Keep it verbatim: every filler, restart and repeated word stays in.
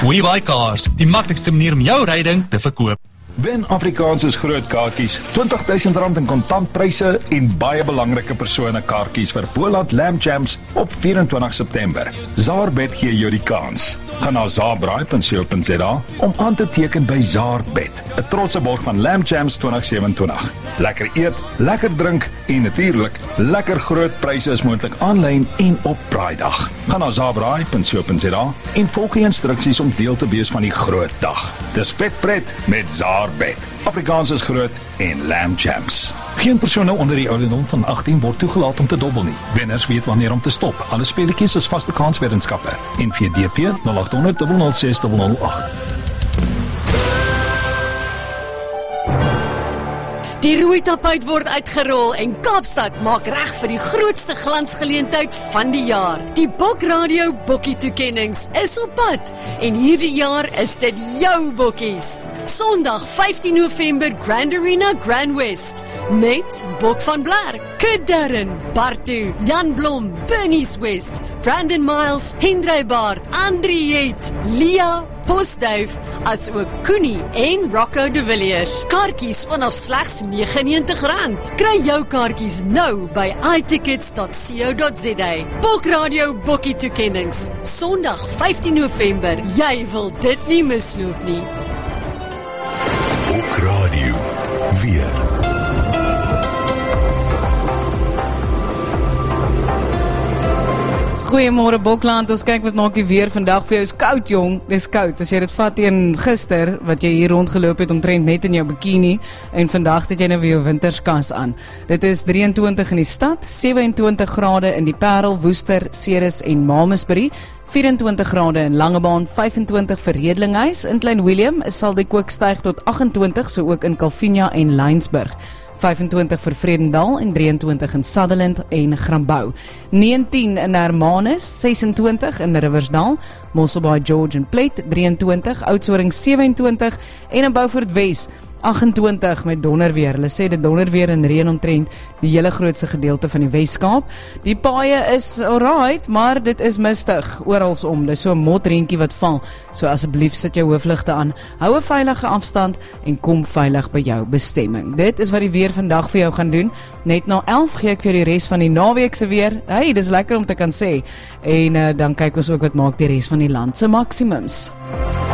WeBuy Cars, die maklikste manier om jou ryding te verkoop. Wen Afrikaans is groot kaartjies, twintig duisend rand in kontantpryse en baie belangrike persone kaartjies vir Boland Lamb Jams op vyf en twintig September. Zaarbet gee jou die kans. Ga na zaarbraai punt co punt za om aan te teken by Zaarbet, 'n trotse borg van Lamb Jams twintig sewentwintig. Lekker eet, lekker drink en natuurlik lekker groot pryse is moontlik aanlyn en op Braaidag. Ga na zaarbraai punt co punt za en volg die instruksies om deel te wees van die groot dag. Dis vet pret met Zaarbet. Afrikaans is groot en Lamb Jams. Geen persoon onder die ouderdom van agttien word toegelaat om te dobbel nie. Wenners weet wanneer om te stop. Alle speletjies is vaste kanswetenskappe. N V D P nul agt honderd nul nul ses nul nul agt. Die rooi tapuit word uitgerol en Kaapstad maak reg vir die grootste glansgeleentheid van die jaar. Die Bok Radio Bokkie toekennings is op pad en hierdie jaar is dit jou bokkies. Sondag vyftien November Grand Arena Grand West met Bok van Blerk, Kid Darren, Bartu, Jan Blom, Bernice West, Brandon Miles, Hendrey Baard, Andrie Het, Lia Postduif, as ook Koenie en Rocco de Villiers. Kaartjies vanaf slegs negenennegentig rand. Kry jou kaartjies nou by i tickets dot co dot za. Bok Radio Bokkie toekennings. Sondag vyftien November. Jy wil dit nie misloop nie. Bok Radio weer. Goeiemôre Bokland, ons kyk wat maak die weer vandag vir jou. Is koud jong, dis koud. As jy dit vat teen gister wat jy hier rondgeloop het omtrent net in jou bikini en vandag het jy nou weer jou winterskas aan. Dit is drie en twintig in die stad, sewe en twintig grade in die Parel, Woester, Ceres en Malmesbury, vyf en twintig grade in Langebaan, vyf en twintig vir Redlinghuis. In Klein Willem sal die kook styg tot agt en twintig, so ook in Calvinia en Lynsburg. vyf en twintig vir Vredendal en drie en twintig in Sutherland en Grambouw. negentien in Hermanus, ses en twintig in Riversdal, Mosselbaai, George en Plett, drie en twintig, Oudtshoorn sewe en twintig en in Beaufort Wes, agt en twintig met donderweer. Hulle sê dit donderweer en reën omtrent die hele grootste gedeelte van die Weskaap. Die paaie is alright, maar dit is mistig oralsom. Dis so 'n motreentjie wat val. So asseblief sit jou hoofligte aan, hou 'n veilige afstand en kom veilig by jou bestemming. Dit is wat die weer vandag vir jou gaan doen. Net na elf gee ek vir die res van die naweek se weer. Hey, dis lekker om te kan sê. En uh, dan kyk ons ook wat maak die res van die land se maksimums.